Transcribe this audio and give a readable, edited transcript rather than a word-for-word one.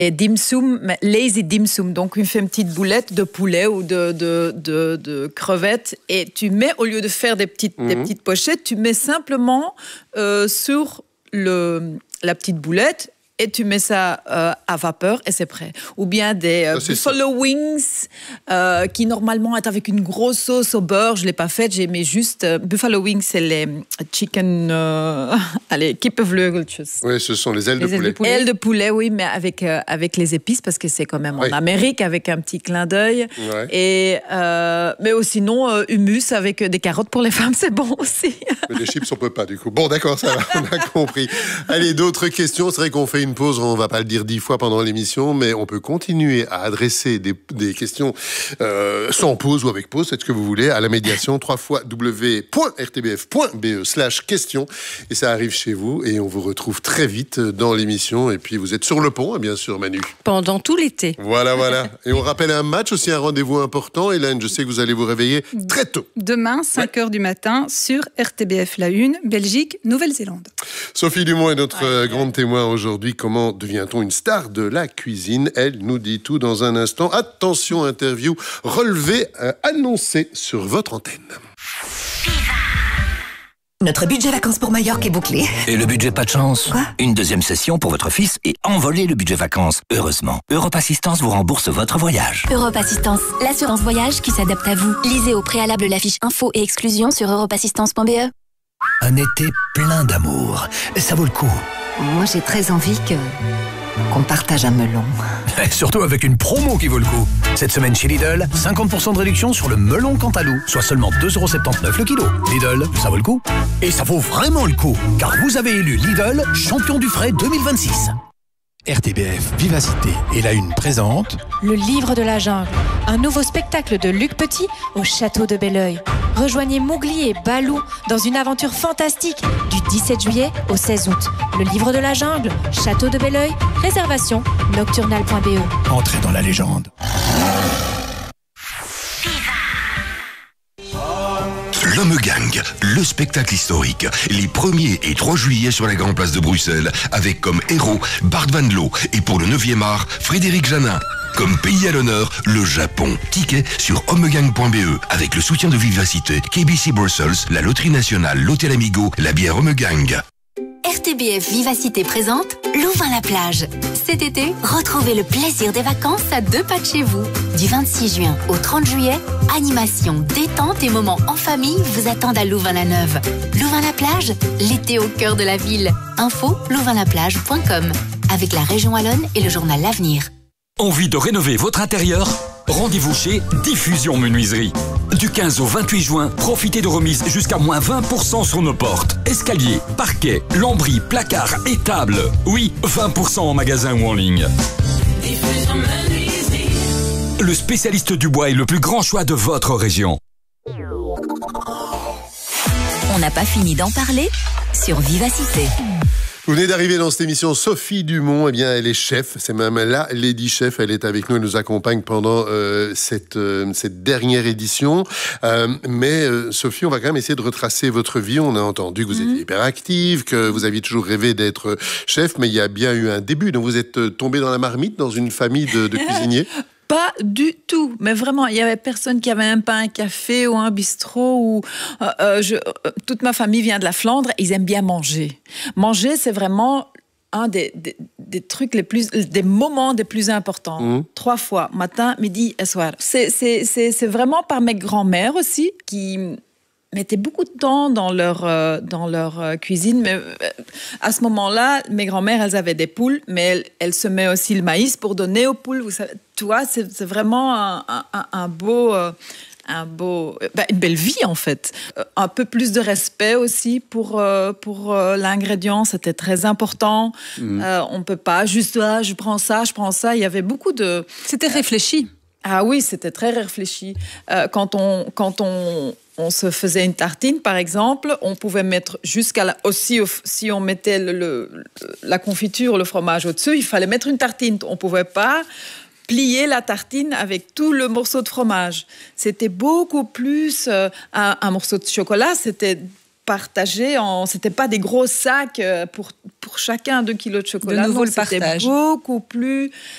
Et dim sum, lazy dim sum. Donc, on fait une petite boulette de poulet ou de crevettes. Et tu mets, au lieu de faire des petites pochettes, tu mets simplement sur la petite boulette. Et tu mets ça à vapeur et c'est prêt. Ou bien des buffalo wings qui normalement est avec une grosse sauce au beurre. Je ne l'ai pas faite, j'ai mis juste... buffalo wings, c'est les chicken... kippenvleugeltjes. Oui, ce sont les ailes de poulet. Ailes de poulet, oui, mais avec les épices, parce que c'est quand même en Amérique, avec un petit clin d'œil. Ouais. Et, mais sinon, hummus avec des carottes pour les femmes, c'est bon aussi. Mais les chips, on ne peut pas, du coup. Bon, d'accord, ça va, on a compris. Allez, d'autres questions. C'est vrai qu'on fait une pause, on ne va pas le dire 10 fois pendant l'émission, mais on peut continuer à adresser des questions sans pause ou avec pause, c'est ce que vous voulez, à la médiation www.rtbf.be/question. Et ça arrive chez vous et on vous retrouve très vite dans l'émission. Et puis vous êtes sur le pont, bien sûr, Manu. Pendant tout l'été. Voilà. Et on rappelle un match, aussi un rendez-vous important. Hélène, je sais que vous allez vous réveiller très tôt. Demain, 5h du matin, sur RTBF La Une, Belgique, Nouvelle-Zélande. Sophie Dumont est notre grande témoin aujourd'hui. Comment devient-on une star de la cuisine? Elle nous dit tout dans un instant. Attention, interview relevée, annoncée sur votre antenne. Notre budget vacances pour Majorque est bouclé. Et le budget pas de chance? Quoi? Une deuxième session pour votre fils et envoler le budget vacances. Heureusement, Europe Assistance vous rembourse votre voyage. Europe Assistance, l'assurance voyage qui s'adapte à vous. Lisez au préalable la fiche info et exclusion sur europeassistance.be. Un été plein d'amour. Ça vaut le coup. Moi, j'ai très envie qu'on partage un melon. Surtout avec une promo qui vaut le coup. Cette semaine chez Lidl, 50% de réduction sur le melon Cantalou, soit seulement 2,79€ le kilo. Lidl, ça vaut le coup. Et ça vaut vraiment le coup, car vous avez élu Lidl champion du frais 2026. RTBF Vivacité et La Une présente Le Livre de la Jungle, un nouveau spectacle de Luc Petit au château de Belleuil. Rejoignez Mowgli et Balou dans une aventure fantastique du 17 juillet au 16 août. Le Livre de la Jungle, château de Belleuil, réservation nocturnal.be. Entrez dans la légende. L'Homme Gang, le spectacle historique, les 1er et 3 juillet sur la Grande Place de Bruxelles, avec comme héros Bart Van Loo et pour le 9e art, Frédéric Janin. Comme pays à l'honneur, le Japon. Ticket sur homegang.be avec le soutien de Vivacité, KBC Brussels, la Loterie Nationale, l'Hôtel Amigo, la bière Homme Gang. RTBF Vivacité présente Louvain-la-Plage. Cet été, retrouvez le plaisir des vacances à 2 pas de chez vous. Du 26 juin au 30 juillet, animation, détente et moments en famille vous attendent à Louvain-la-Neuve. Louvain-la-Plage, l'été au cœur de la ville. Info louvainlaplage.com avec la région Wallonne et le journal L'Avenir. Envie de rénover votre intérieur? Rendez-vous chez Diffusion Menuiserie. Du 15 au 28 juin, profitez de remises jusqu'à moins 20% sur nos portes. Escaliers, parquets, lambris, placards et tables. Oui, 20% en magasin ou en ligne. Diffusion Menuiserie. Le spécialiste du bois est le plus grand choix de votre région. On n'a pas fini d'en parler sur Vivacité. Vous venez d'arriver dans cette émission, Sophie Dumont, eh bien, elle est chef, c'est même la Lady Chef, elle est avec nous, elle nous accompagne pendant cette dernière édition. Mais Sophie, on va quand même essayer de retracer votre vie. On a entendu que vous étiez hyperactive, que vous aviez toujours rêvé d'être chef, mais il y a bien eu un début. Donc vous êtes tombée dans la marmite, dans une famille de cuisiniers? Pas du tout, mais vraiment, il y avait personne qui avait même pas un café ou un bistrot. Toute ma famille vient de la Flandre, ils aiment bien manger. Manger, c'est vraiment un des trucs des moments les plus importants. 3 fois, matin, midi et soir. C'est vraiment par mes grands-mères aussi qui mettaient beaucoup de temps dans leur cuisine. Mais à ce moment-là, mes grands-mères, elles avaient des poules, mais elles semaient aussi le maïs pour donner aux poules. Vous savez, tu vois, c'est vraiment une belle vie en fait. Un peu plus de respect aussi pour l'ingrédient, c'était très important. On peut pas juste je prends ça. Il y avait beaucoup de... C'était réfléchi. Ah oui, c'était très réfléchi. Quand on se faisait une tartine, par exemple, on pouvait mettre si on mettait la confiture, le fromage au-dessus, il fallait mettre une tartine. On pouvait pas plier la tartine avec tout le morceau de fromage. C'était beaucoup plus un morceau de chocolat, c'était partagé. C'était pas des gros sacs pour chacun 2 kilos de chocolat. De nouveau, non, le partage. C'était beaucoup plus